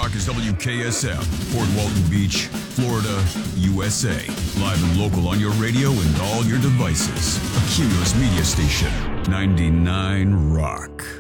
Rock is WKSF, Port Walton Beach, Florida, USA. Live and local on your radio and all your devices. A Cumulus Media Station, 99 Rock.